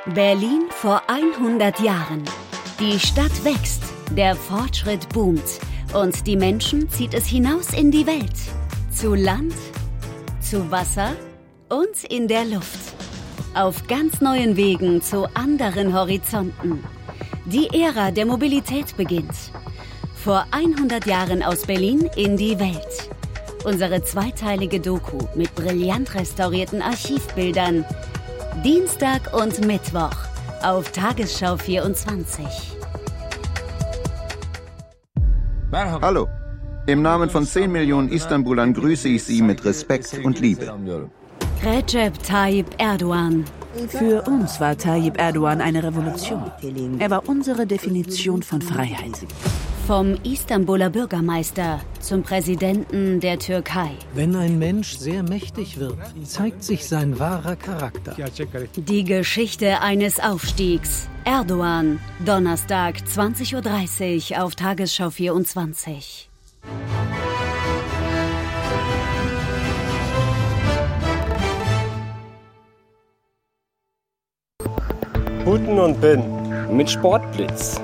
Berlin vor 100 Jahren. Die Stadt wächst, der Fortschritt boomt und die Menschen zieht es hinaus in die Welt. Zu Land, zu Wasser und in der Luft. Auf ganz neuen Wegen zu anderen Horizonten. Die Ära der Mobilität beginnt. Vor 100 Jahren aus Berlin in die Welt. Unsere zweiteilige Doku mit brillant restaurierten Archivbildern. Dienstag und Mittwoch auf Tagesschau 24. Hallo. Im Namen von 10 Millionen Istanbulern grüße ich Sie mit Respekt und Liebe. Recep Tayyip Erdogan. Für uns war Tayyip Erdogan eine Revolution. Er war unsere Definition von Freiheit. Vom Istanbuler Bürgermeister zum Präsidenten der Türkei. Wenn ein Mensch sehr mächtig wird, zeigt sich sein wahrer Charakter. Die Geschichte eines Aufstiegs. Erdogan, Donnerstag 20.30 Uhr auf Tagesschau 24. Buten und Bin mit Sportblitz.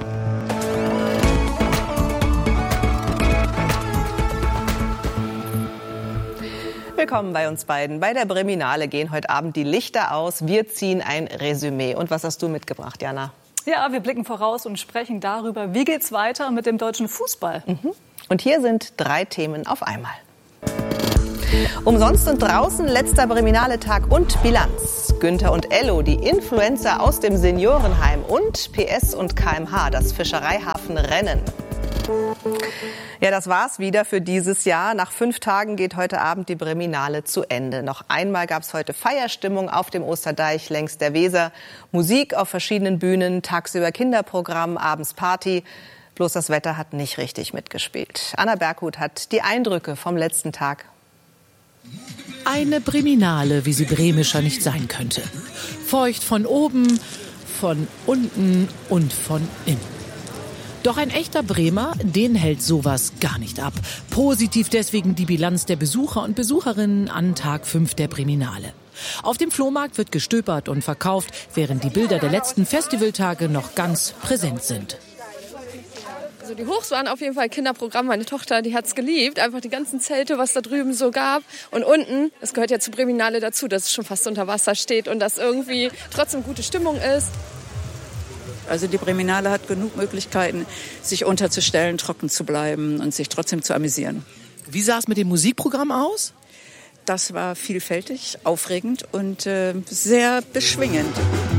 Willkommen bei uns beiden. Bei der Breminale gehen heute Abend die Lichter aus. Wir ziehen ein Resümee. Und was hast du mitgebracht, Jana? Ja, wir blicken voraus und sprechen darüber, wie geht's weiter mit dem deutschen Fußball. Und hier sind 3 Themen auf einmal. Umsonst und draußen, letzter Breminale-Tag und Bilanz. Günther und Ello, die Influencer aus dem Seniorenheim. Und PS und KMH, das Fischereihafenrennen. Ja, das war's wieder für dieses Jahr. Nach 5 Tagen geht heute Abend die Breminale zu Ende. Noch einmal gab's heute Feierstimmung auf dem Osterdeich längs der Weser. Musik auf verschiedenen Bühnen, tagsüber Kinderprogramm, abends Party. Bloß das Wetter hat nicht richtig mitgespielt. Anna Berghut hat die Eindrücke vom letzten Tag. Eine Breminale, wie sie bremischer nicht sein könnte. Feucht von oben, von unten und von innen. Doch ein echter Bremer, den hält sowas gar nicht ab. Positiv deswegen die Bilanz der Besucher und Besucherinnen an Tag 5 der Breminale. Auf dem Flohmarkt wird gestöbert und verkauft, während die Bilder der letzten Festivaltage noch ganz präsent sind. Also die Hochs waren auf jeden Fall Kinderprogramm. Meine Tochter, die hat's geliebt. Einfach die ganzen Zelte, was da drüben so gab. Und unten, das gehört ja zur Breminale dazu, dass es schon fast unter Wasser steht und dass irgendwie trotzdem gute Stimmung ist. Also die Breminale hat genug Möglichkeiten, sich unterzustellen, trocken zu bleiben und sich trotzdem zu amüsieren. Wie sah es mit dem Musikprogramm aus? Das war vielfältig, aufregend und sehr beschwingend.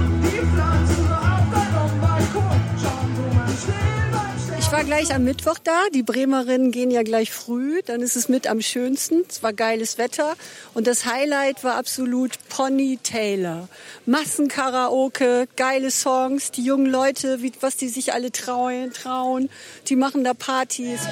Ich war gleich am Mittwoch da. Die Bremerinnen gehen ja gleich früh. Dann ist es mit am schönsten. Es war geiles Wetter. Und das Highlight war absolut Pony Taylor. Massenkaraoke, geile Songs. Die jungen Leute, was die sich alle trauen. Die machen da Partys.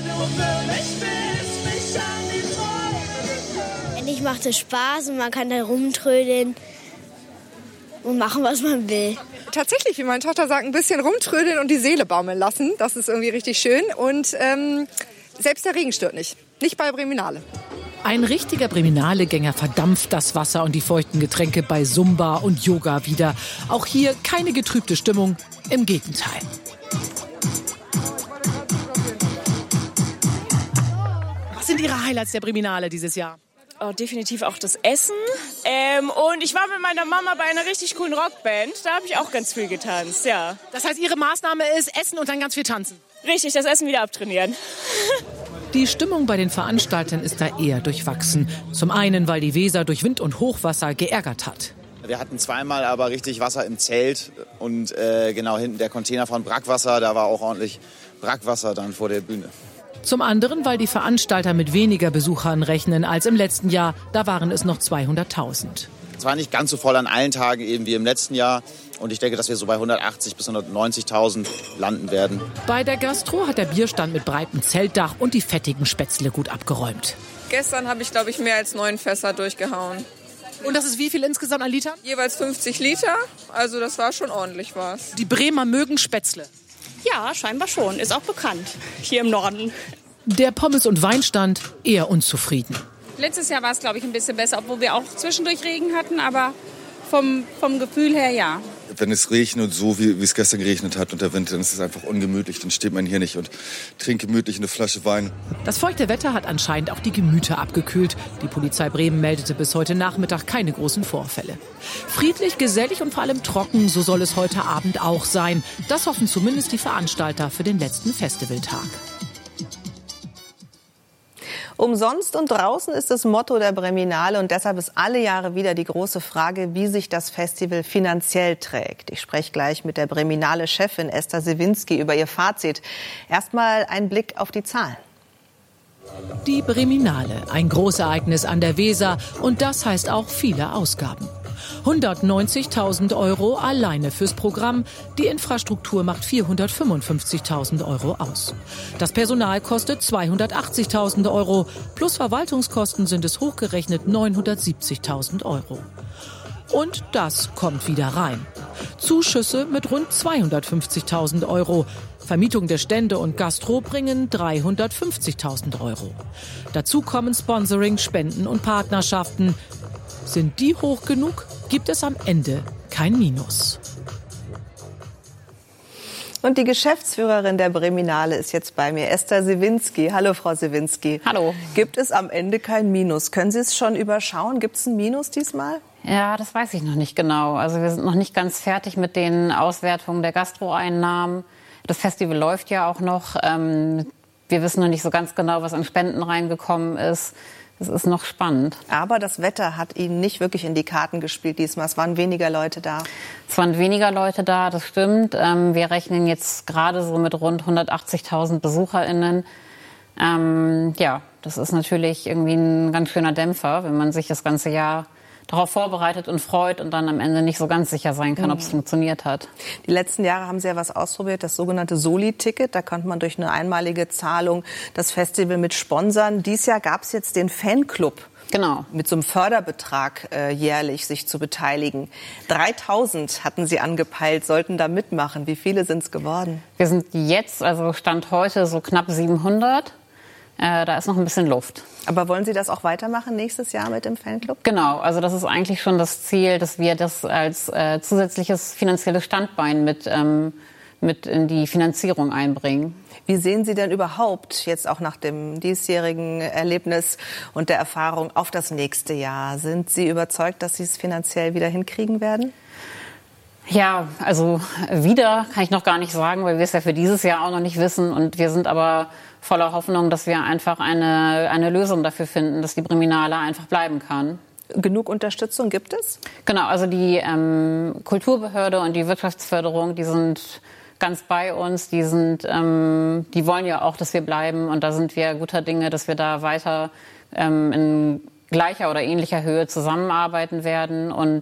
Endlich macht es Spaß und man kann da rumtrödeln und machen, was man will. Tatsächlich, wie meine Tochter sagt, ein bisschen rumtrödeln und die Seele baumeln lassen. Das ist irgendwie richtig schön. Und selbst der Regen stört nicht. Nicht bei Breminale. Ein richtiger Breminale-Gänger verdampft das Wasser und die feuchten Getränke bei Zumba und Yoga wieder. Auch hier keine getrübte Stimmung, im Gegenteil. Was sind Ihre Highlights der Breminale dieses Jahr? Oh, definitiv auch das Essen. Und ich war mit meiner Mama bei einer richtig coolen Rockband. Da habe ich auch ganz viel getanzt, ja. Das heißt, Ihre Maßnahme ist Essen und dann ganz viel tanzen? Richtig, das Essen wieder abtrainieren. Die Stimmung bei den Veranstaltern ist da eher durchwachsen. Zum einen, weil die Weser durch Wind und Hochwasser geärgert hat. Wir hatten zweimal aber richtig Wasser im Zelt und genau hinten der Container von Brackwasser, da war auch ordentlich Brackwasser dann vor der Bühne. Zum anderen, weil die Veranstalter mit weniger Besuchern rechnen als im letzten Jahr. Da waren es noch 200.000. Es war nicht ganz so voll an allen Tagen eben wie im letzten Jahr. Und ich denke, dass wir so bei 180.000 bis 190.000 landen werden. Bei der Gastro hat der Bierstand mit breitem Zeltdach und die fettigen Spätzle gut abgeräumt. Gestern habe ich, glaube ich, mehr als 9 Fässer durchgehauen. Und das ist wie viel insgesamt an Litern? Jeweils 50 Liter. Also das war schon ordentlich was. Die Bremer mögen Spätzle. Ja, scheinbar schon. Ist auch bekannt. Hier im Norden. Der Pommes- und Weinstand eher unzufrieden. Letztes Jahr war es, glaube ich, ein bisschen besser, obwohl wir auch zwischendurch Regen hatten. Aber vom Gefühl her, ja. wenn es regnet, so wie es gestern geregnet hat und der Wind, dann ist es einfach ungemütlich. Dann steht man hier nicht und trinkt gemütlich eine Flasche Wein. Das feuchte Wetter hat anscheinend auch die Gemüter abgekühlt. Die Polizei Bremen meldete bis heute Nachmittag keine großen Vorfälle. Friedlich, gesellig und vor allem trocken, so soll es heute Abend auch sein. Das hoffen zumindest die Veranstalter für den letzten Festivaltag. Umsonst und draußen ist das Motto der Breminale und deshalb ist alle Jahre wieder die große Frage, wie sich das Festival finanziell trägt. Ich spreche gleich mit der Breminale-Chefin Esther Sewinski über ihr Fazit. Erstmal ein Blick auf die Zahlen. Die Breminale, ein Großereignis an der Weser und das heißt auch viele Ausgaben. 190.000 € alleine fürs Programm. Die Infrastruktur macht 455.000 € aus. Das Personal kostet 280.000 €. Plus Verwaltungskosten sind es hochgerechnet 970.000 €. Und das kommt wieder rein. Zuschüsse mit rund 250.000 €. Vermietung der Stände und Gastro bringen 350.000 €. Dazu kommen Sponsoring, Spenden und Partnerschaften. Sind die hoch genug, gibt es am Ende kein Minus. Und die Geschäftsführerin der Breminale ist jetzt bei mir, Esther Sewinski. Hallo, Frau Sewinski. Hallo. Gibt es am Ende kein Minus? Können Sie es schon überschauen? Gibt es ein Minus diesmal? Ja, das weiß ich noch nicht genau. Also wir sind noch nicht ganz fertig mit den Auswertungen der Gastroeinnahmen. Das Festival läuft ja auch noch. Wir wissen noch nicht so ganz genau, was an Spenden reingekommen ist. Das ist noch spannend. Aber das Wetter hat Ihnen nicht wirklich in die Karten gespielt diesmal. Es waren weniger Leute da. Es waren weniger Leute da, das stimmt. Wir rechnen jetzt gerade so mit rund 180.000 BesucherInnen. Ja, das ist natürlich irgendwie ein ganz schöner Dämpfer, wenn man sich das ganze Jahr darauf vorbereitet und freut und dann am Ende nicht so ganz sicher sein kann, ob es funktioniert hat. Die letzten Jahre haben Sie ja was ausprobiert, das sogenannte Soli-Ticket. Da konnte man durch eine einmalige Zahlung das Festival mit sponsern. Dieses Jahr gab es jetzt den Fanclub. Genau. Mit so einem Förderbetrag jährlich sich zu beteiligen. 3.000 hatten Sie angepeilt, sollten da mitmachen. Wie viele sind es geworden? Wir sind jetzt, also Stand heute, so knapp 700. Da ist noch ein bisschen Luft. Aber wollen Sie das auch weitermachen nächstes Jahr mit dem Fanclub? Genau, also das ist eigentlich schon das Ziel, dass wir das als zusätzliches finanzielles Standbein mit in die Finanzierung einbringen. Wie sehen Sie denn überhaupt jetzt auch nach dem diesjährigen Erlebnis und der Erfahrung auf das nächste Jahr? Sind Sie überzeugt, dass Sie es finanziell wieder hinkriegen werden? Ja, also wieder kann ich noch gar nicht sagen, weil wir es ja für dieses Jahr auch noch nicht wissen. Und wir sind aber voller Hoffnung, dass wir einfach eine Lösung dafür finden, dass die Breminale einfach bleiben kann. Genug Unterstützung gibt es? Genau, also die Kulturbehörde und die Wirtschaftsförderung, die sind ganz bei uns. Die wollen ja auch, dass wir bleiben. Und da sind wir guter Dinge, dass wir da weiter in gleicher oder ähnlicher Höhe zusammenarbeiten werden. Und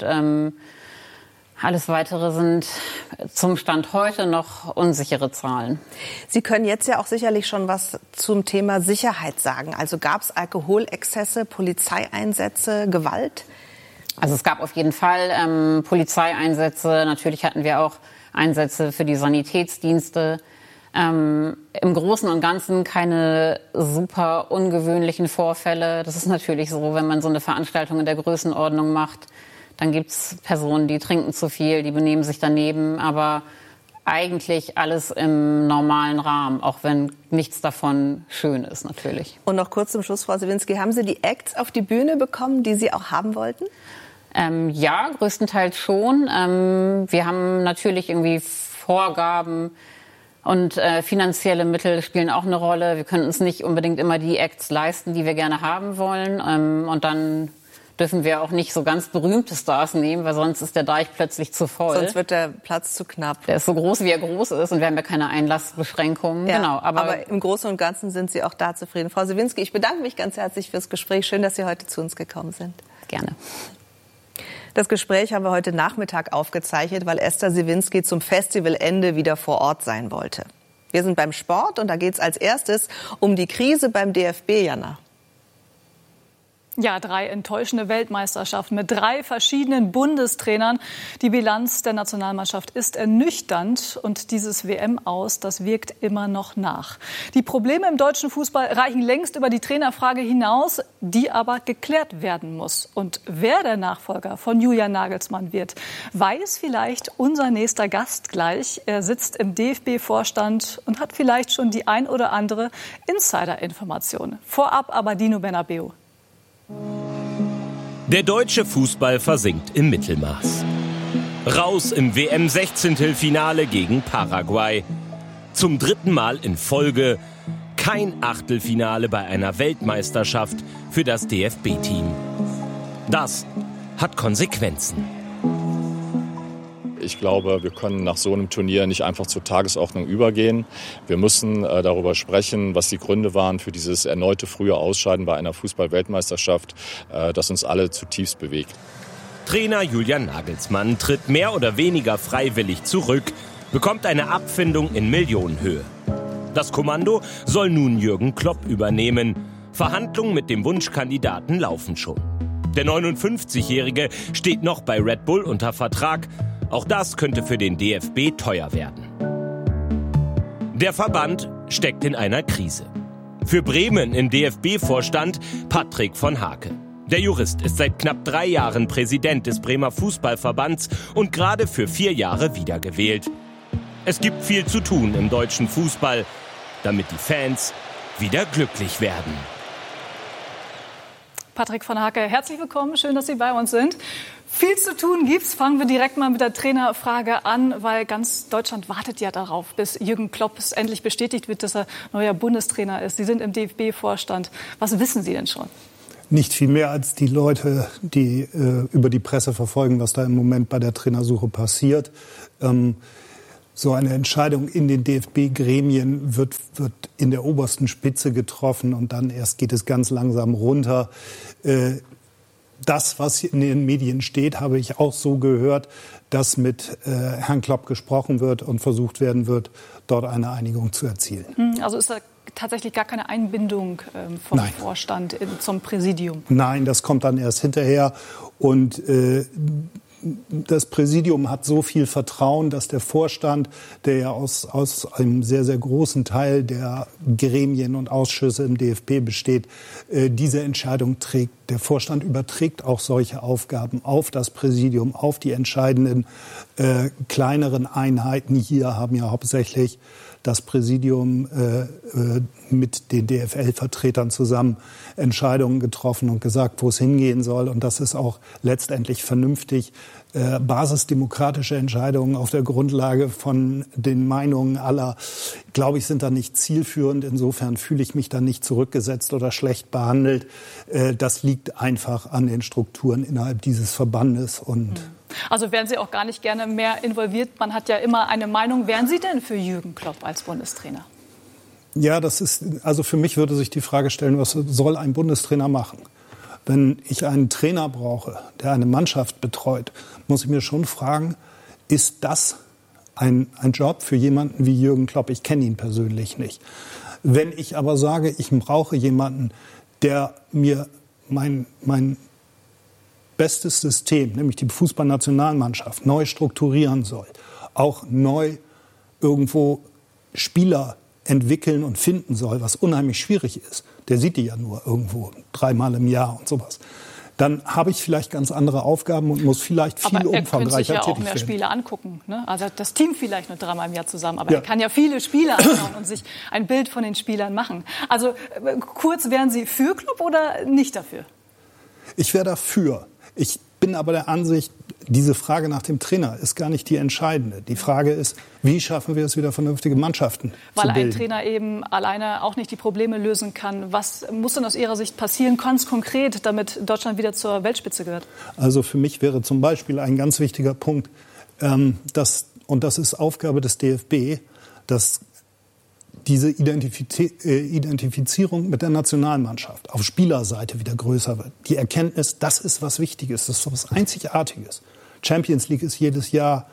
alles Weitere sind zum Stand heute noch unsichere Zahlen. Sie können jetzt ja auch sicherlich schon was zum Thema Sicherheit sagen. Also gab es Alkoholexzesse, Polizeieinsätze, Gewalt? Also es gab auf jeden Fall Polizeieinsätze. Natürlich hatten wir auch Einsätze für die Sanitätsdienste. Im Großen und Ganzen keine super ungewöhnlichen Vorfälle. Das ist natürlich so, wenn man so eine Veranstaltung in der Größenordnung macht. Dann gibt's Personen, die trinken zu viel, die benehmen sich daneben, aber eigentlich alles im normalen Rahmen, auch wenn nichts davon schön ist natürlich. Und noch kurz zum Schluss, Frau Sewinski, haben Sie die Acts auf die Bühne bekommen, die Sie auch haben wollten? Ja, größtenteils schon. Wir haben natürlich irgendwie Vorgaben und finanzielle Mittel spielen auch eine Rolle. Wir können uns nicht unbedingt immer die Acts leisten, die wir gerne haben wollen. Und dann dürfen wir auch nicht so ganz berühmte Stars nehmen, weil sonst ist der Deich plötzlich zu voll. Sonst wird der Platz zu knapp. Der ist so groß, wie er groß ist und wir haben ja keine Einlassbeschränkungen. Ja, genau, aber im Großen und Ganzen sind Sie auch da zufrieden. Frau Sewinski, ich bedanke mich ganz herzlich fürs Gespräch. Schön, dass Sie heute zu uns gekommen sind. Gerne. Das Gespräch haben wir heute Nachmittag aufgezeichnet, weil Esther Sewinski zum Festivalende wieder vor Ort sein wollte. Wir sind beim Sport und da geht es als erstes um die Krise beim DFB, Jana. Ja, 3 enttäuschende Weltmeisterschaften mit 3 verschiedenen Bundestrainern. Die Bilanz der Nationalmannschaft ist ernüchternd und dieses WM-Aus, das wirkt immer noch nach. Die Probleme im deutschen Fußball reichen längst über die Trainerfrage hinaus, die aber geklärt werden muss. Und wer der Nachfolger von Julian Nagelsmann wird, weiß vielleicht unser nächster Gast gleich. Er sitzt im DFB-Vorstand und hat vielleicht schon die ein oder andere Insider-Information. Vorab aber Dino Bernabeu. Der deutsche Fußball versinkt im Mittelmaß. Raus im WM-16-Finale gegen Paraguay. Zum 3. Mal in Folge kein Achtelfinale bei einer Weltmeisterschaft für das DFB-Team. Das hat Konsequenzen. Ich glaube, wir können nach so einem Turnier nicht einfach zur Tagesordnung übergehen. Wir müssen darüber sprechen, was die Gründe waren für dieses erneute frühe Ausscheiden bei einer Fußball-Weltmeisterschaft, das uns alle zutiefst bewegt. Trainer Julian Nagelsmann tritt mehr oder weniger freiwillig zurück, bekommt eine Abfindung in Millionenhöhe. Das Kommando soll nun Jürgen Klopp übernehmen. Verhandlungen mit dem Wunschkandidaten laufen schon. Der 59-Jährige steht noch bei Red Bull unter Vertrag. Auch das könnte für den DFB teuer werden. Der Verband steckt in einer Krise. Für Bremen im DFB-Vorstand Patrick von Hake. Der Jurist ist seit knapp 3 Jahren Präsident des Bremer Fußballverbands und gerade für 4 Jahre wiedergewählt. Es gibt viel zu tun im deutschen Fußball, damit die Fans wieder glücklich werden. Patrick von Hake, herzlich willkommen. Schön, dass Sie bei uns sind. Viel zu tun gibt's. Fangen wir direkt mal mit der Trainerfrage an, weil ganz Deutschland wartet ja darauf, bis Jürgen Klopp endlich bestätigt wird, dass er neuer Bundestrainer ist. Sie sind im DFB-Vorstand. Was wissen Sie denn schon? Nicht viel mehr als die Leute, die über die Presse verfolgen, was da im Moment bei der Trainersuche passiert. So eine Entscheidung in den DFB-Gremien wird in der obersten Spitze getroffen und dann erst geht es ganz langsam runter. Das, was in den Medien steht, habe ich auch so gehört, dass mit Herrn Klopp gesprochen wird und versucht werden wird, dort eine Einigung zu erzielen. Also ist da tatsächlich gar keine Einbindung vom Vorstand zum Präsidium? Nein, das kommt dann erst hinterher und das Präsidium hat so viel Vertrauen, dass der Vorstand, der ja aus einem sehr, sehr großen Teil der Gremien und Ausschüsse im DFB besteht, diese Entscheidung trägt. Der Vorstand überträgt auch solche Aufgaben auf das Präsidium, auf die entscheidenden kleineren Einheiten. Hier haben ja hauptsächlich das Präsidium mit den DFL-Vertretern zusammen Entscheidungen getroffen und gesagt, wo es hingehen soll. Und das ist auch letztendlich vernünftig. Basisdemokratische Entscheidungen auf der Grundlage von den Meinungen aller, glaube ich, sind da nicht zielführend. Insofern fühle ich mich da nicht zurückgesetzt oder schlecht behandelt. Das liegt einfach an den Strukturen innerhalb dieses Verbandes. Also wären Sie auch gar nicht gerne mehr involviert? Man hat ja immer eine Meinung. Wären Sie denn für Jürgen Klopp als Bundestrainer? Ja, also für mich würde sich die Frage stellen, was soll ein Bundestrainer machen? Wenn ich einen Trainer brauche, der eine Mannschaft betreut, muss ich mir schon fragen, ist das ein Job für jemanden wie Jürgen Klopp? Ich kenne ihn persönlich nicht. Wenn ich aber sage, ich brauche jemanden, der mir mein bestes System, nämlich die Fußballnationalmannschaft, neu strukturieren soll, auch neu irgendwo Spieler entwickeln und finden soll, was unheimlich schwierig ist, der sieht die ja nur irgendwo 3-mal im Jahr und sowas, dann habe ich vielleicht ganz andere Aufgaben und muss vielleicht viel umfangreicher tätig werden. Aber er könnte sich ja auch mehr Spiele angucken, ne? Also das Team vielleicht nur 3-mal im Jahr zusammen, aber er kann ja viele Spiele anschauen und sich ein Bild von den Spielern machen. Also kurz, wären Sie für Klopp oder nicht dafür? Ich wäre dafür. Ich bin aber der Ansicht, diese Frage nach dem Trainer ist gar nicht die entscheidende. Die Frage ist, wie schaffen wir es wieder, vernünftige Mannschaften zu bilden? Weil ein Trainer eben alleine auch nicht die Probleme lösen kann. Was muss denn aus Ihrer Sicht passieren, ganz konkret, damit Deutschland wieder zur Weltspitze gehört? Also für mich wäre zum Beispiel ein ganz wichtiger Punkt, das ist Aufgabe des DFB, dass diese Identifizierung mit der Nationalmannschaft auf Spielerseite wieder größer wird. Die Erkenntnis, das ist was Wichtiges, das ist was Einzigartiges. Champions League ist jedes Jahr,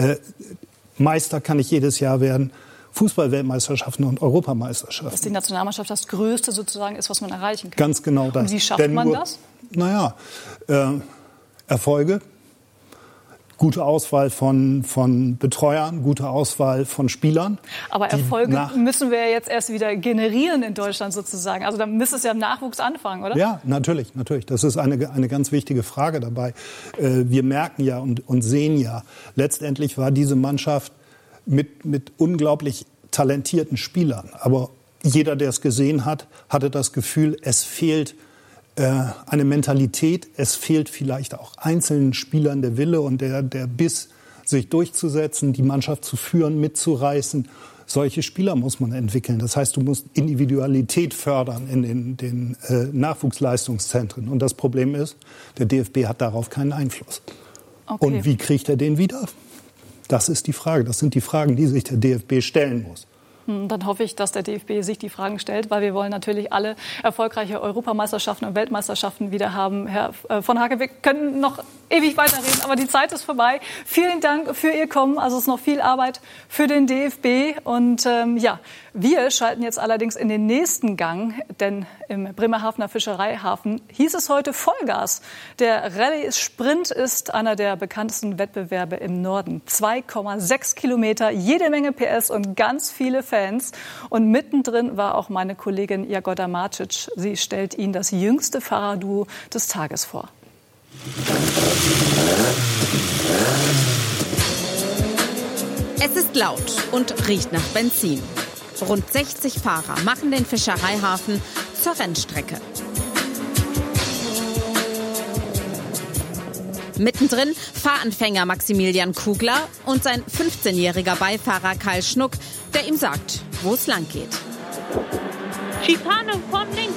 Meister kann ich jedes Jahr werden, Fußball-Weltmeisterschaften und Europameisterschaften. Dass die Nationalmannschaft das Größte sozusagen ist, was man erreichen kann. Ganz genau das. Und wie schafft man das? Erfolge, gute Auswahl von Betreuern, gute Auswahl von Spielern. Aber Erfolge müssen wir ja jetzt erst wieder generieren in Deutschland sozusagen. Also da müsste es ja im Nachwuchs anfangen, oder? Ja, natürlich. Das ist eine ganz wichtige Frage dabei. Wir merken ja und sehen ja, letztendlich war diese Mannschaft mit unglaublich talentierten Spielern. Aber jeder, der es gesehen hat, hatte das Gefühl, es fehlt eine Mentalität, es fehlt vielleicht auch einzelnen Spielern der Wille und der Biss, sich durchzusetzen, die Mannschaft zu führen, mitzureißen. Solche Spieler muss man entwickeln. Das heißt, du musst Individualität fördern in den Nachwuchsleistungszentren. Und das Problem ist, der DFB hat darauf keinen Einfluss. Okay. Und wie kriegt er den wieder? Das ist die Frage. Das sind die Fragen, die sich der DFB stellen muss. Dann hoffe ich, dass der DFB sich die Fragen stellt, weil wir wollen natürlich alle erfolgreiche Europameisterschaften und Weltmeisterschaften wieder haben. Herr von Hake, wir können noch ewig weiterreden, aber die Zeit ist vorbei. Vielen Dank für Ihr Kommen. Also es ist noch viel Arbeit für den DFB. Und wir schalten jetzt allerdings in den nächsten Gang, denn im Bremerhavener Fischereihafen hieß es heute Vollgas. Der Rallye-Sprint ist einer der bekanntesten Wettbewerbe im Norden. 2,6 Kilometer, jede Menge PS und ganz viele Fans. Und mittendrin war auch meine Kollegin Jagoda Marcic. Sie stellt Ihnen das jüngste Fahrerduo des Tages vor. Es ist laut und riecht nach Benzin. Rund 60 Fahrer machen den Fischereihafen zur Rennstrecke. Mittendrin Fahranfänger Maximilian Kugler und sein 15-jähriger Beifahrer Karl Schnuck, der ihm sagt, wo es lang geht. Schikane von links.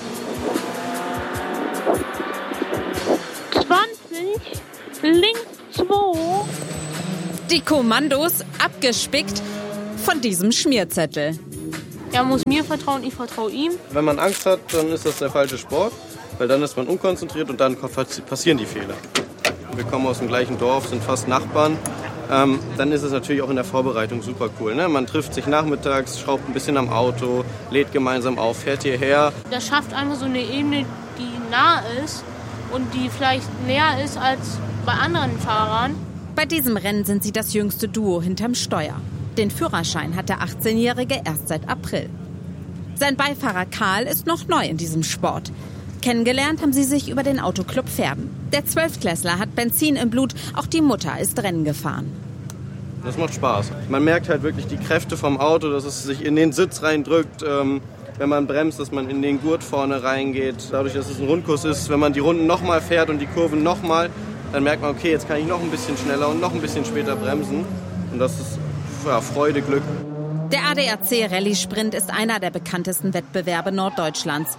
20, links 2. Die Kommandos abgespickt von diesem Schmierzettel. Er muss mir vertrauen, ich vertraue ihm. Wenn man Angst hat, dann ist das der falsche Sport, weil dann ist man unkonzentriert und dann passieren die Fehler. Wir kommen aus dem gleichen Dorf, sind fast Nachbarn. Dann ist es natürlich auch in der Vorbereitung super cool. Ne? Man trifft sich nachmittags, schraubt ein bisschen am Auto, lädt gemeinsam auf, fährt hierher. Das schafft einfach so eine Ebene, die nah ist und die vielleicht näher ist als bei anderen Fahrern. Bei diesem Rennen sind sie das jüngste Duo hinterm Steuer. Den Führerschein hat der 18-Jährige erst seit April. Sein Beifahrer Karl ist noch neu in diesem Sport. Kennengelernt haben sie sich über den Autoclub Verben. Der 12-Klässler hat Benzin im Blut, auch die Mutter ist Rennen gefahren. Das macht Spaß. Man merkt halt wirklich die Kräfte vom Auto, dass es sich in den Sitz reindrückt. Wenn man bremst, dass man in den Gurt vorne reingeht. Dadurch, dass es ein Rundkurs ist, wenn man die Runden nochmal fährt und die Kurven nochmal, dann merkt man, okay, jetzt kann ich noch ein bisschen schneller und noch ein bisschen später bremsen. Und das ist Freude, Glück. Der ADAC Rallye Sprint ist einer der bekanntesten Wettbewerbe Norddeutschlands.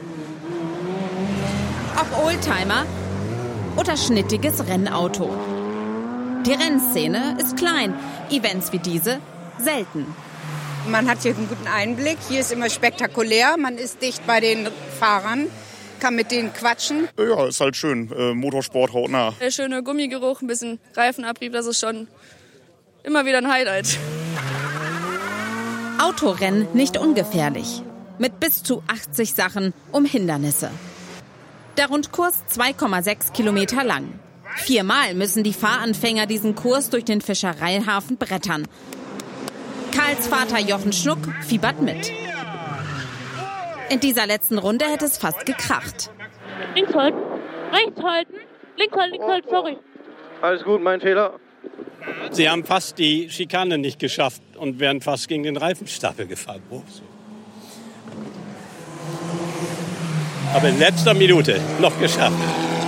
Ob Oldtimer oder schnittiges Rennauto. Die Rennszene ist klein, Events wie diese selten. Man hat hier einen guten Einblick, hier ist immer spektakulär, man ist dicht bei den Fahrern, kann mit denen quatschen. Ja, ist halt schön, Motorsport hautnah. Der schöne Gummigeruch, ein bisschen Reifenabrieb, das ist schon immer wieder ein Highlight. Autorennen nicht ungefährlich, mit bis zu 80 Sachen um Hindernisse. Der Rundkurs 2,6 Kilometer lang. 4-mal müssen die Fahranfänger diesen Kurs durch den Fischereihafen brettern. Karls Vater Jochen Schnuck fiebert mit. In dieser letzten Runde hätte es fast gekracht. Links halten, rechts halten, links halten, sorry. Alles gut, mein Fehler. Sie haben fast die Schikane nicht geschafft und wären fast gegen den Reifenstapel gefahren. Oh, so. Aber in letzter Minute noch geschafft.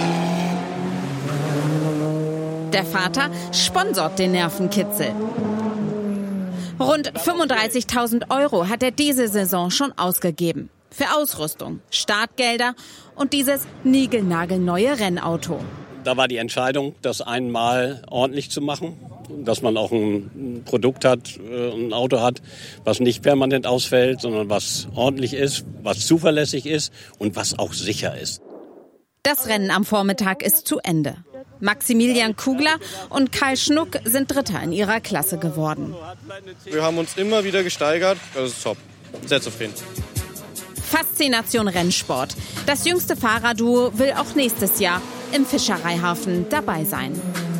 Der Vater sponsort den Nervenkitzel. Rund 35.000 € hat er diese Saison schon ausgegeben. Für Ausrüstung, Startgelder und dieses niegelnagelneue Rennauto. Da war die Entscheidung, das einmal ordentlich zu machen, dass man auch ein Produkt hat, ein Auto hat, was nicht permanent ausfällt, sondern was ordentlich ist, was zuverlässig ist und was auch sicher ist. Das Rennen am Vormittag ist zu Ende. Maximilian Kugler und Karl Schnuck sind Dritter in ihrer Klasse geworden. Wir haben uns immer wieder gesteigert, das ist top, sehr zufrieden. Faszination Rennsport. Das jüngste Fahrerduo will auch nächstes Jahr im Fischereihafen dabei sein.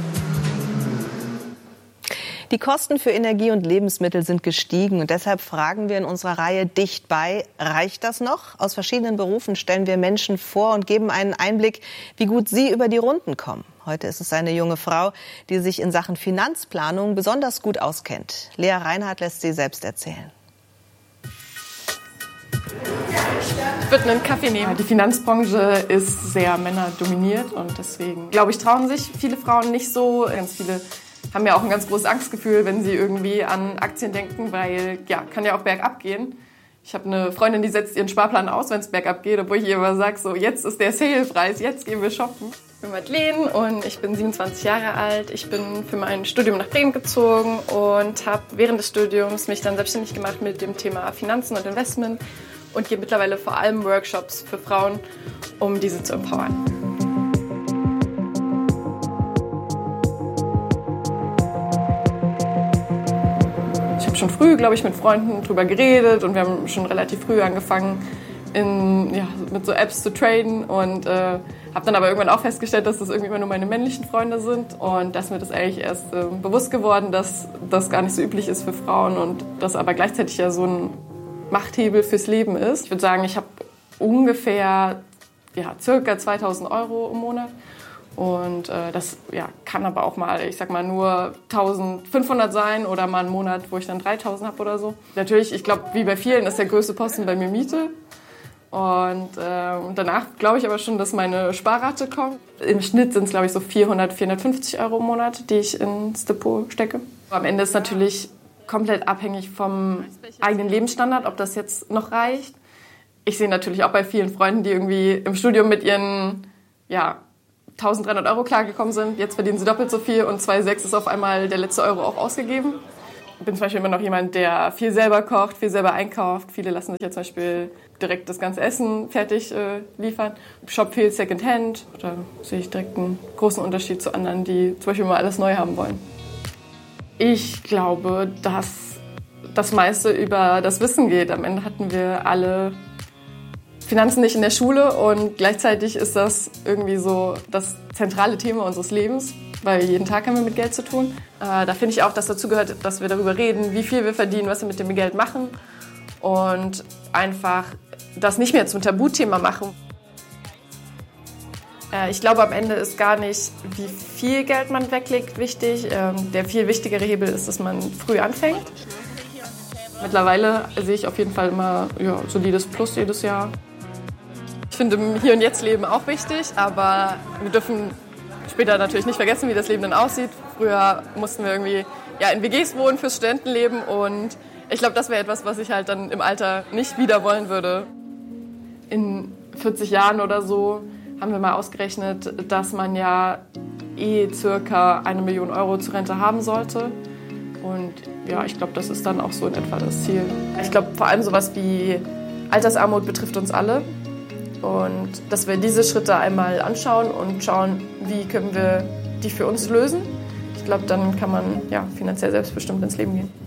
Die Kosten für Energie und Lebensmittel sind gestiegen und deshalb fragen wir in unserer Reihe Dicht bei, reicht das noch? Aus verschiedenen Berufen stellen wir Menschen vor und geben einen Einblick, wie gut sie über die Runden kommen. Heute ist es eine junge Frau, die sich in Sachen Finanzplanung besonders gut auskennt. Lea Reinhardt lässt sie selbst erzählen. Ich würde einen Kaffee nehmen. Die Finanzbranche ist sehr männerdominiert und deswegen, glaube ich, trauen sich viele Frauen nicht so. Ganz viele haben ja auch ein ganz großes Angstgefühl, wenn sie irgendwie an Aktien denken, weil ja, kann ja auch bergab gehen. Ich habe eine Freundin, die setzt ihren Sparplan aus, wenn es bergab geht, obwohl ich ihr immer sage, so jetzt ist der Salepreis, jetzt gehen wir shoppen. Ich bin Madeleine und ich bin 27 Jahre alt. Ich bin für mein Studium nach Bremen gezogen und habe während des Studiums mich dann selbstständig gemacht mit dem Thema Finanzen und Investment und gebe mittlerweile vor allem Workshops für Frauen, um diese zu empowern. Ich habe schon früh, glaube ich, mit Freunden drüber geredet und wir haben schon relativ früh angefangen, mit so Apps zu traden und habe dann aber irgendwann auch festgestellt, dass das irgendwie immer nur meine männlichen Freunde sind und dass mir das eigentlich erst bewusst geworden, dass das gar nicht so üblich ist für Frauen und das aber gleichzeitig ja so ein Machthebel fürs Leben ist. Ich würde sagen, ich habe ungefähr circa 2.000 € im Monat. Und das kann aber auch mal, ich sag mal, nur 1.500 sein oder mal einen Monat, wo ich dann 3.000 habe oder so. Natürlich, ich glaube, wie bei vielen ist der größte Posten bei mir Miete. Und danach glaube ich aber schon, dass meine Sparrate kommt. Im Schnitt sind es, glaube ich, so 400, 450 € im Monat, die ich ins Depot stecke. Am Ende ist natürlich komplett abhängig vom eigenen Lebensstandard, ob das jetzt noch reicht. Ich sehe natürlich auch bei vielen Freunden, die irgendwie im Studium mit ihren 1.300 € klargekommen sind. Jetzt verdienen sie doppelt so viel und 2,6 ist auf einmal der letzte Euro auch ausgegeben. Ich bin zum Beispiel immer noch jemand, der viel selber kocht, viel selber einkauft. Viele lassen sich ja zum Beispiel direkt das ganze Essen fertig liefern. Ich shoppe viel Secondhand. Da sehe ich direkt einen großen Unterschied zu anderen, die zum Beispiel mal alles neu haben wollen. Ich glaube, dass das meiste über das Wissen geht. Am Ende hatten wir alle Finanzen nicht in der Schule und gleichzeitig ist das irgendwie so das zentrale Thema unseres Lebens, weil jeden Tag haben wir mit Geld zu tun. Da finde ich auch, dass dazu gehört, dass wir darüber reden, wie viel wir verdienen, was wir mit dem Geld machen und einfach das nicht mehr zum Tabuthema machen. Ich glaube, am Ende ist gar nicht, wie viel Geld man weglegt, wichtig. Der viel wichtigere Hebel ist, dass man früh anfängt. Mittlerweile sehe ich auf jeden Fall immer solides Plus jedes Jahr. Ich finde im Hier und Jetzt Leben auch wichtig, aber wir dürfen später natürlich nicht vergessen, wie das Leben dann aussieht. Früher mussten wir irgendwie in WGs wohnen fürs Studentenleben und ich glaube, das wäre etwas, was ich halt dann im Alter nicht wieder wollen würde. In 40 Jahren oder so haben wir mal ausgerechnet, dass man circa 1 Million € zur Rente haben sollte. Und ich glaube, das ist dann auch so in etwa das Ziel. Ich glaube, vor allem sowas wie Altersarmut betrifft uns alle. Und dass wir diese Schritte einmal anschauen und schauen, wie können wir die für uns lösen. Ich glaube, dann kann man finanziell selbstbestimmt ins Leben gehen.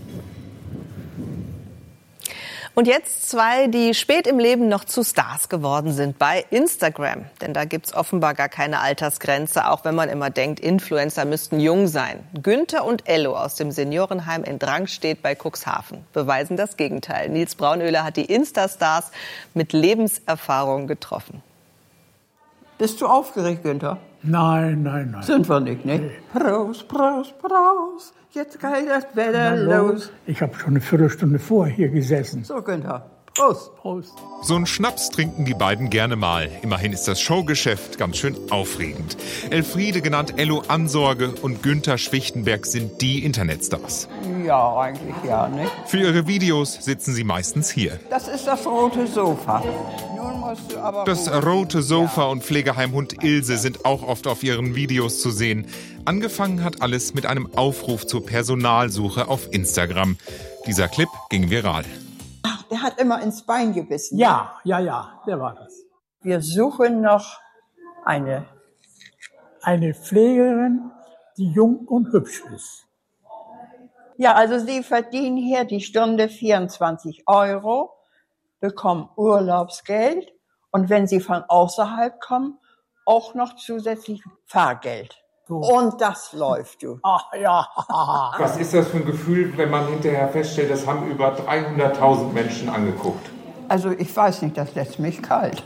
Und jetzt 2, die spät im Leben noch zu Stars geworden sind bei Instagram. Denn da gibt's offenbar gar keine Altersgrenze, auch wenn man immer denkt, Influencer müssten jung sein. Günther und Ello aus dem Seniorenheim in Drangstedt bei Cuxhaven beweisen das Gegenteil. Nils Braunöhler hat die Insta-Stars mit Lebenserfahrung getroffen. Bist du aufgeregt, Günther? Nein. Sind wir nicht, ne? Prost, Prost, Prost. Jetzt geht das Wetter los. Ich habe schon eine Viertelstunde vorher hier gesessen. So, Günther. Prost. Prost. So einen Schnaps trinken die beiden gerne mal. Immerhin ist das Showgeschäft ganz schön aufregend. Elfriede, genannt Ello Ansorge, und Günther Schwichtenberg sind die Internetstars. Ja, eigentlich ja, ne? Für ihre Videos sitzen sie meistens hier. Das ist das rote Sofa. Nun musst du aber das rote Sofa und Pflegeheimhund Ilse sind auch oft auf ihren Videos zu sehen. Angefangen hat alles mit einem Aufruf zur Personalsuche auf Instagram. Dieser Clip ging viral. Ach, der hat immer ins Bein gebissen. Ja, der war das. Wir suchen noch eine Pflegerin, die jung und hübsch ist. Ja, also Sie verdienen hier die Stunde 24 €. bekommen Urlaubsgeld und wenn sie von außerhalb kommen, auch noch zusätzlich Fahrgeld. Und das läuft, du. Ach ja. Was ist das für ein Gefühl, wenn man hinterher feststellt, das haben über 300.000 Menschen angeguckt? Also ich weiß nicht, das lässt mich kalt.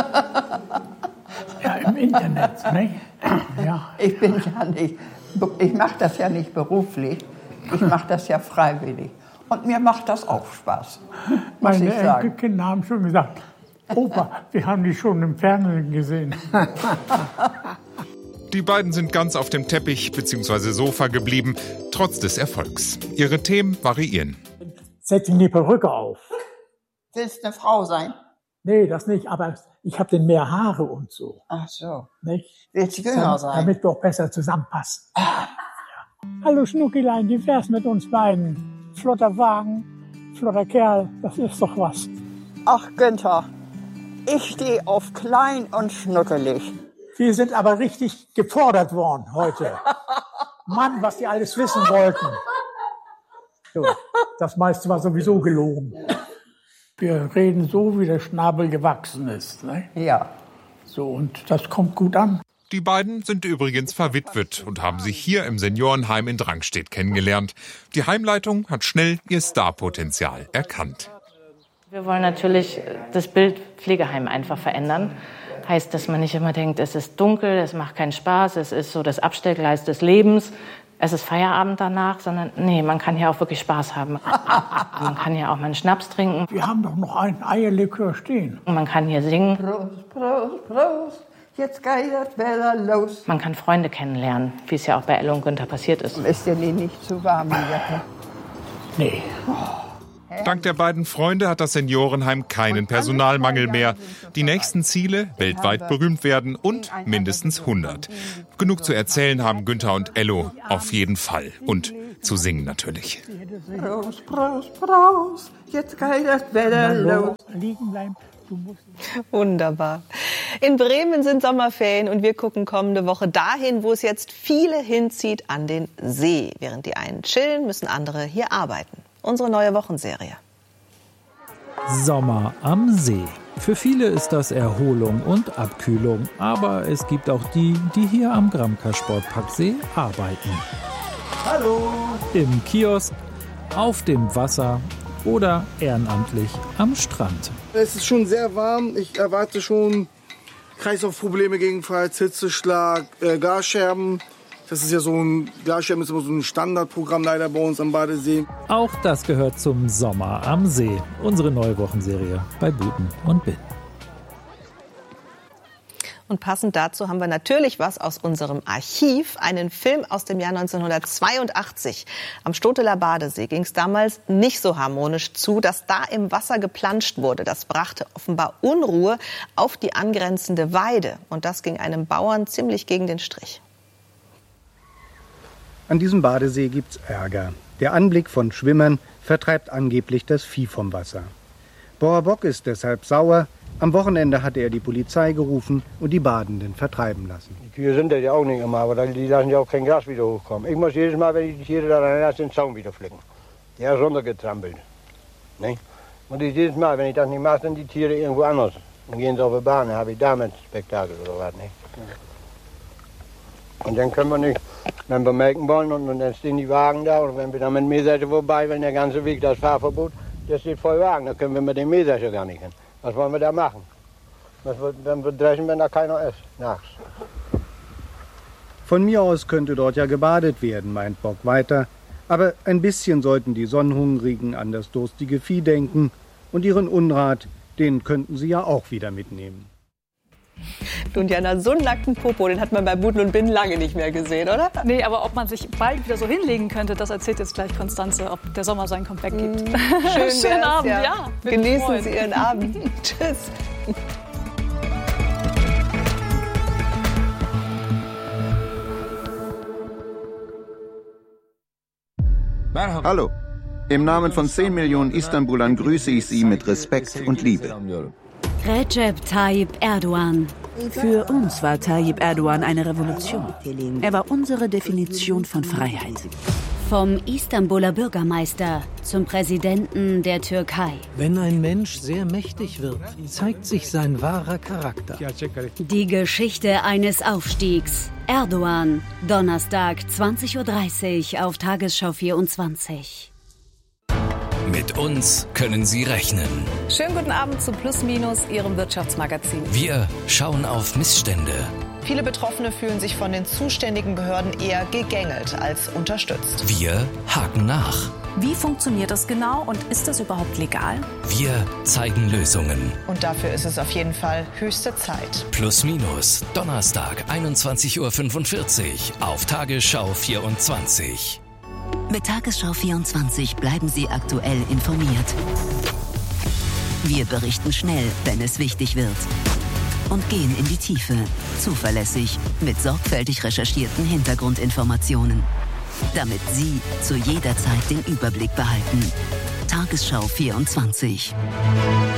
Ja, im Internet, ne? Ja. Ich mache das ja nicht beruflich, ich mache das ja freiwillig. Und mir macht das auch Spaß, muss ich sagen. Meine Enkelkinder haben schon gesagt, Opa, wir haben die schon im Fernsehen gesehen. Die beiden sind ganz auf dem Teppich bzw. Sofa geblieben, trotz des Erfolgs. Ihre Themen variieren. Setz ihm die Perücke auf. Willst du eine Frau sein? Nee, das nicht, aber ich habe denn mehr Haare und so. Ach so. Nicht? Willst du jünger sein? Damit wir auch besser zusammenpassen. Ja. Hallo Schnuckilein, wie wär's mit uns beiden? Flotter Wagen, flotter Kerl, das ist doch was. Ach Günther, ich stehe auf klein und schnuckelig. Wir sind aber richtig gefordert worden heute. Mann, was die alles wissen wollten. So, das meiste war sowieso gelogen. Wir reden so, wie der Schnabel gewachsen ist. Ne? Ja. So, und das kommt gut an. Die beiden sind übrigens verwitwet und haben sich hier im Seniorenheim in Drangstedt kennengelernt. Die Heimleitung hat schnell ihr Starpotenzial erkannt. Wir wollen natürlich das Bild Pflegeheim einfach verändern. Heißt, dass man nicht immer denkt, es ist dunkel, es macht keinen Spaß, es ist so das Abstellgleis des Lebens, es ist Feierabend danach, sondern nee, man kann hier auch wirklich Spaß haben. Man kann hier auch mal einen Schnaps trinken. Wir haben doch noch einen Eierlikör stehen. Und man kann hier singen. Prost, Prost, Prost, jetzt geht das Wetter los. Man kann Freunde kennenlernen, wie es ja auch bei Elle und Günther passiert ist. Ist dir nicht zu warm, die Jacke? Nee. Dank der beiden Freunde hat das Seniorenheim keinen Personalmangel mehr. Die nächsten Ziele, weltweit berühmt werden und mindestens 100. Genug zu erzählen haben Günther und Ello auf jeden Fall. Und zu singen natürlich. Prost, Prost, Prost, jetzt geht das Wetter los. Liegen bleiben. Wunderbar. In Bremen sind Sommerferien und wir gucken kommende Woche dahin, wo es jetzt viele hinzieht, an den See. Während die einen chillen, müssen andere hier arbeiten. Unsere neue Wochenserie. Sommer am See. Für viele ist das Erholung und Abkühlung. Aber es gibt auch die, die hier am Gramka Sportparksee arbeiten. Hallo! Im Kiosk, auf dem Wasser oder ehrenamtlich am Strand. Es ist schon sehr warm. Ich erwarte schon Kreislaufprobleme, gegebenenfalls Hitzeschlag, Gasscherben. Das ist ja so ein, Glasscherben ist immer so ein Standardprogramm leider bei uns am Badesee. Auch das gehört zum Sommer am See. Unsere neue Wochenserie bei Buten und Bin. Und passend dazu haben wir natürlich was aus unserem Archiv, einen Film aus dem Jahr 1982. Am Stoteler Badesee ging es damals nicht so harmonisch zu, dass da im Wasser geplanscht wurde. Das brachte offenbar Unruhe auf die angrenzende Weide. Und das ging einem Bauern ziemlich gegen den Strich. An diesem Badesee gibt's Ärger. Der Anblick von Schwimmern vertreibt angeblich das Vieh vom Wasser. Bauer Bock ist deshalb sauer. Am Wochenende hatte er die Polizei gerufen und die Badenden vertreiben lassen. Die Kühe sind das ja auch nicht immer, aber die lassen ja auch kein Gras wieder hochkommen. Ich muss jedes Mal, wenn ich die Tiere da reinlasse, den Zaun wieder flicken. Der ist runtergetrampelt. Ne? Und jedes Mal, wenn ich das nicht mache, sind die Tiere irgendwo anders. Dann gehen sie auf die Bahn, dann habe ich damit Spektakel oder was. Ne? Und dann können wir nicht, wenn wir melken wollen und dann stehen die Wagen da, oder wenn wir dann mit dem Mähseite vorbei, wenn der ganze Weg, das Fahrverbot, der steht voll Wagen, dann können wir mit dem Mähseite gar nicht hin. Was wollen wir da machen? Dann wird dreschen, wenn da keiner ist, nachts. Von mir aus könnte dort ja gebadet werden, meint Bock weiter. Aber ein bisschen sollten die Sonnenhungrigen an das durstige Vieh denken. Und ihren Unrat, den könnten sie ja auch wieder mitnehmen. Und Jana, so einen nackten Popo, den hat man bei Buten und Bin lange nicht mehr gesehen, oder? Nee, aber ob man sich bald wieder so hinlegen könnte, das erzählt jetzt gleich Konstanze, ob der Sommer sein Comeback gibt. Schönen Abend, ja. Genießen Sie Ihren Abend. Tschüss. Hallo. Im Namen von 10 Millionen Istanbulern grüße ich Sie mit Respekt und Liebe. Recep Tayyip Erdogan. Für uns war Tayyip Erdogan eine Revolution. Er war unsere Definition von Freiheit. Vom Istanbuler Bürgermeister zum Präsidenten der Türkei. Wenn ein Mensch sehr mächtig wird, zeigt sich sein wahrer Charakter. Die Geschichte eines Aufstiegs. Erdogan, Donnerstag 20:30 Uhr auf Tagesschau 24. Mit uns können Sie rechnen. Schönen guten Abend zu Plus Minus, Ihrem Wirtschaftsmagazin. Wir schauen auf Missstände. Viele Betroffene fühlen sich von den zuständigen Behörden eher gegängelt als unterstützt. Wir haken nach. Wie funktioniert das genau und ist das überhaupt legal? Wir zeigen Lösungen. Und dafür ist es auf jeden Fall höchste Zeit. Plus Minus, Donnerstag 21:45 Uhr auf Tagesschau 24. Mit Tagesschau 24 bleiben Sie aktuell informiert. Wir berichten schnell, wenn es wichtig wird. Und gehen in die Tiefe, zuverlässig, mit sorgfältig recherchierten Hintergrundinformationen. Damit Sie zu jeder Zeit den Überblick behalten. Tagesschau 24.